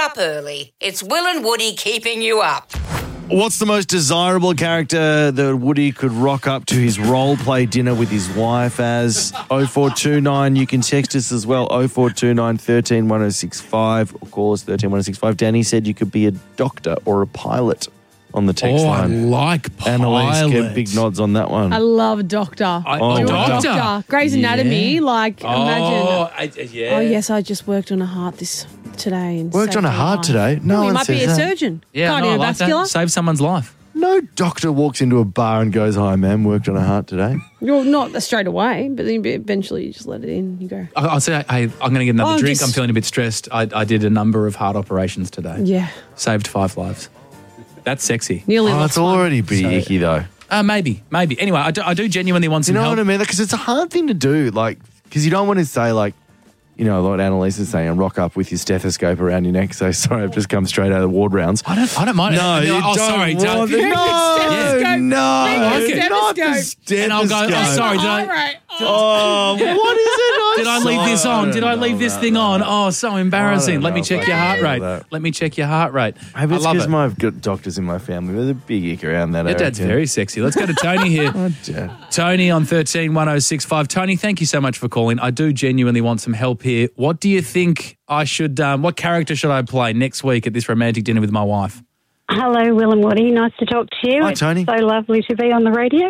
up early. It's Will and Woody keeping you up. What's the most desirable character that Woody could rock up to his role play dinner with his wife as? 0429. You can text us as well. 0429 13 1065 or call us 13 1065. Danny said you could be a doctor or a pilot on the text line. I like pilot. Annalise gave big nods on that one. I love Doctor. Doctor. Grey's Anatomy, imagine. Oh, Oh, yes, I just worked on a heart today. And Worked on a heart today? No he one might be says a that. surgeon. Yeah, no, I like that. Cardiovascular. Save someone's life. No doctor walks into a bar and goes, "Hi, ma'am, worked on a heart today." You're not straight away, but then eventually you just let it in. You go. I'll say, hey, I'm going to get another drink. just- I'm feeling a bit stressed. I did a number of heart operations today. Yeah. Saved 5 lives. That's sexy. Nearly Oh, lost it's one. already pretty icky though. Maybe. Anyway, I do genuinely want You some know help. what I mean? Because it's a hard thing to do, because you don't want to say, what Annalise is saying, and rock up with your stethoscope around your neck. So sorry, I've just come straight out of the ward rounds. I don't mind. No, you don't sorry. want the- Stethoscope. No, Make not the a stethoscope. And I'll go, sorry, did I... All right. Oh, what is it? Did I leave this on? Did I leave this thing on? Oh, so embarrassing. Let me check your heart rate. that. Let me check your heart rate. Maybe I it's love because it. I've got doctors in my family. There's a big ick around that. Your dad's very sexy. Let's go to Tony here. Tony on 13 1065. Tony, thank you so much for calling. I do genuinely want some help here. What do you think I should, what character should I play next week at this romantic dinner with my wife? Hello, Will and Woody. Nice to talk to you. Hi, Tony. It's so lovely to be on the radio.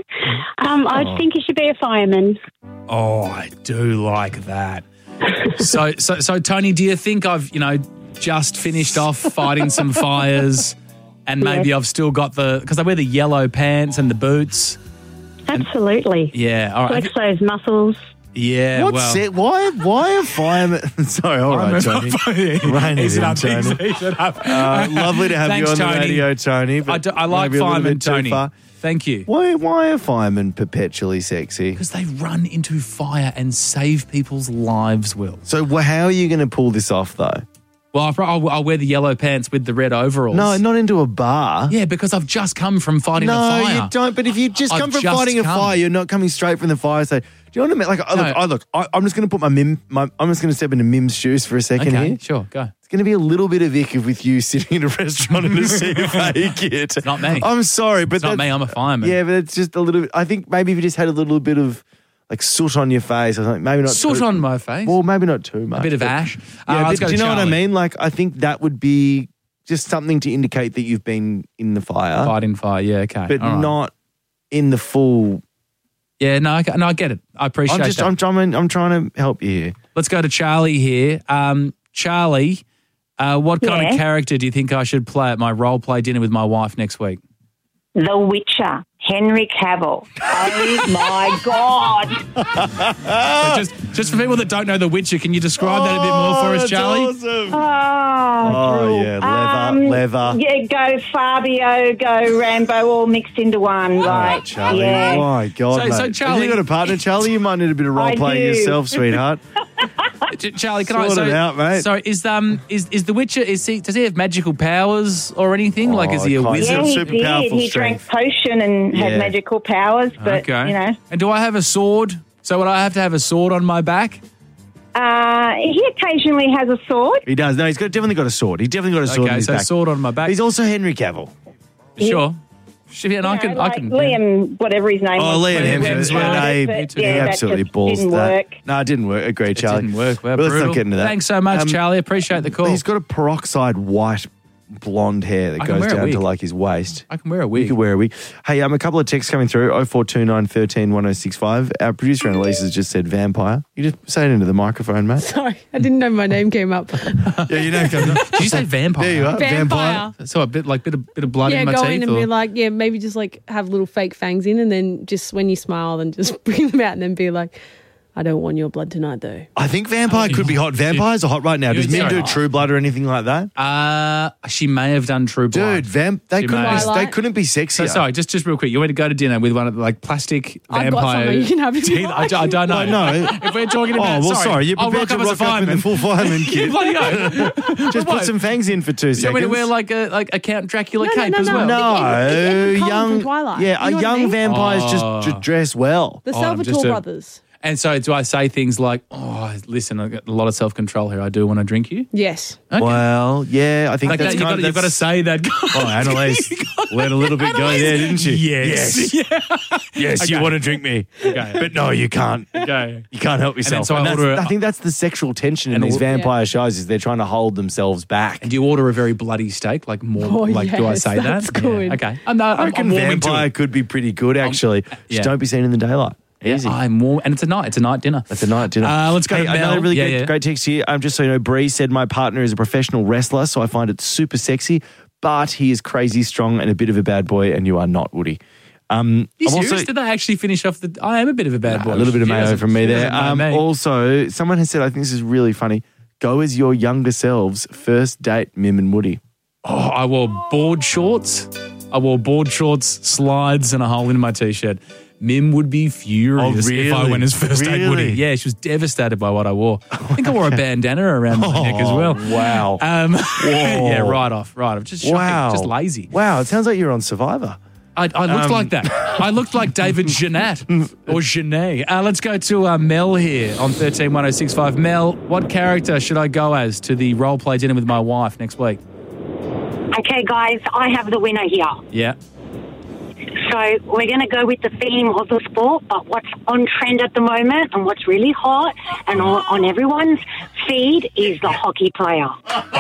I think you should be a fireman. Oh, I do like that. So, Tony, do you think I've, just finished off fighting some fires and maybe I've still got because I wear the yellow pants and the boots. Absolutely. Yeah, all right. Flex those muscles. Yeah, What's it? Why are firemen? Sorry, all right, Tony. Rein it in, Tony. Lovely to have Thanks, you on Tony. the radio, Tony. But I like maybe a little firemen, bit too Tony. far. Thank you. Why are firemen perpetually sexy? Because they run into fire and save people's lives, Will. So how are you going to pull this off, though? Well, I'll wear the yellow pants with the red overalls. No, not into a bar. Yeah, because I've just come from fighting a fire. No, you don't. But if you just I've come from just fighting a come. fire, you're not coming straight from the fire. So, do you know what I mean? I'm just going to put I'm just going to step into Mim's shoes for a second Okay, here. sure, go. It's going to be a little bit of ick with you sitting in a restaurant in a CFA kit. It's not me. I'm sorry, but It's not me, I'm a fireman. Yeah, but it's just a little bit. I think maybe if you just had a little bit of soot on your face or something, maybe not Soot too, on my face? Well, maybe not too much. A bit of but- ash? Yeah, Let's but go do to you know what I Charlie. mean? I think that would be just something to indicate that you've been in the fire, Fighting fire, yeah, okay. but all right. not in the full. Yeah, no, I get it. I appreciate that. I'm trying to help you here. Let's go to Charlie here. Charlie, what kind of Yeah? character do you think I should play at my role play dinner with my wife next week? The Witcher, Henry Cavill. Oh, my God. So just for people that don't know The Witcher, can you describe that a bit more for us, Charlie? Awesome. Oh, Yeah, leather. Yeah, go Fabio, go Rambo, all mixed into one. Charlie, yeah. my God, So- mate. so Charlie- Have you got a partner, Charlie? You might need a bit of role I playing do. yourself, sweetheart. Charlie, can Sort it out, mate. So is The Witcher? Does he have magical powers or anything? Is he a kind of. wizard? Yeah, he super did. powerful He drank strength. potion and Yeah. had magical powers, but, Okay. And do I have a sword? So would I have to have a sword on my back? he occasionally has a sword. He does. No, definitely got a sword. He's definitely got a sword in Okay, his so back. sword on my back. He's also Henry Cavill. Sure. And I can. Liam, whatever his name was. Liam Hemsworth. Yeah, But, he that absolutely just balls didn't that. work. No, it didn't work. Agreed, Charlie. Didn't work. Well, But let's brutal. not get into that. Thanks so much, Charlie. Appreciate the call. He's got a peroxide white blonde hair that I can goes wear a down to wig. his waist. I can wear a You wig. could wear a wig. Hey, a couple of texts coming through. 0429 13 1065. Our producer Annalise has just said vampire. You just say it into the microphone, mate. Sorry, I didn't know my name came up. Yeah, you know. Did you say vampire? There you are. Vampire. So a bit of blood Yeah, in my go teeth. in and or- be like, maybe just have little fake fangs in, and then just when you smile, then just bring them out, and then be like, I don't want your blood tonight, though. I think vampire could be hot. Vampires are hot right now. Does Mim do True Blood or anything like that? She may have done True Blood. Dude, they She couldn't may. be, they couldn't be sexier. So sorry, just real quick. You want to go to dinner with one of the plastic I've got vampire something you can have if you teeth? like. I don't know. No. If we're talking about, Oh, well, sorry. You're I'll prepared to as a rock up in fireman. the full fireman You kit. bloody go. Just put some fangs in for 2 seconds. You want me to wear like a Count Dracula No, cape no, as no, well? No, Colin young from Twilight. Yeah, You know what I young mean? vampires just dress well. The I'm just Salvatore a- brothers. And so do I say things like, oh, listen, I've got a lot of self-control here. I do want to drink you. Yes. Okay. Well, yeah, I think Like that's that, you've got to say that. Oh, Annalise let a little bit go there, didn't she? Yes. Yes, Okay. you want to drink me. Okay. But no, you can't. Okay. You can't help yourself. so I And that's- order a- I think that's the sexual tension in And these all- vampire shows is they're trying to hold themselves back. And do you order a very bloody steak? Like more, Oh, do I yes, say that? that's good. Yeah. Okay. I I'm reckon warming to vampire it. could be pretty good, actually. yeah. Just don't be seen in the daylight. Easy. I'm warm. And it's a night dinner. That's a night dinner. Let's go to Mel. Another really Yeah, great text here. Just so you know, Bree said my partner is a professional wrestler, so I find it super sexy, but he is crazy strong and a bit of a bad boy, and you are not, Woody. You I'm serious? Did they actually finish off the... I am a bit of a bad boy. A little bit of She mayo doesn't- from me she there. doesn't know me. Also, someone has said, I think this is really funny, go as your younger selves, first date, Mim and Woody. Oh, I wore board shorts. Slides, and a hole in my t-shirt. Mim would be furious if I really? went as first date Woody. Really? Yeah, she was devastated by what I wore. I think I wore a bandana around my neck as well. Wow. Yeah, right off. Just shocking, Wow. just lazy. Wow, it sounds like you're on Survivor. I looked like that. I looked like David Jeanette or Genet. Let's go to Mel here on 131065. Mel, what character should I go as to the role play dinner with my wife next week? Okay, guys, I have the winner here. Yeah. So we're going to go with the theme of the sport, but what's on trend at the moment and what's really hot and on everyone's feed is the hockey player. Oh,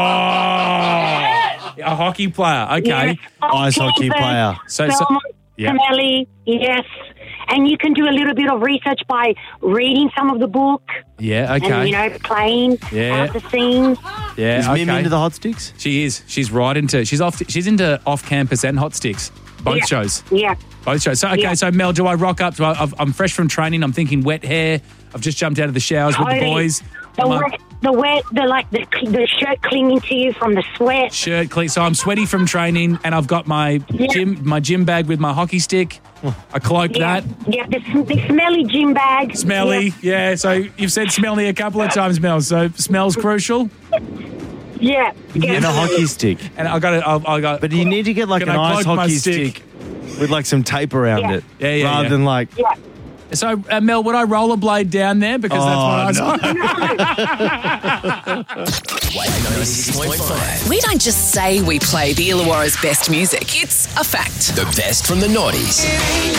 a hockey player. Okay. Yes, Ice hockey player. So- yeah. Smelly, yes. And you can do a little bit of research by reading some of the book Yeah, okay. and, playing Yeah. out the scenes. yeah, Is okay. Mim into the hot sticks? She is. She's into off-campus and hot sticks. Both Yeah. shows. Yeah. Both shows. So, okay, Yeah. so Mel, do I rock up? I'm fresh from training. I'm thinking wet hair. I've just jumped out of the showers with the Totally. boys. The shirt clinging to you from the sweat. Shirt clean. So I'm sweaty from training, and I've got my gym bag with my hockey stick. I cloak Yeah, that. yeah, the smelly gym bag. Smelly, yeah. So you've said smelly a couple of times, Mel. So smells crucial. Yeah. yeah. And a hockey stick. And I got. But you need to get like Can an I ice cloak my hockey stick? stick with like some tape around Yeah. it. Yeah, rather yeah. than like... Yeah. So Mel, would I rollerblade down there because that's what I was. 96.5. We don't just say we play the Illawarra's best music. It's a fact. The best from the noughties.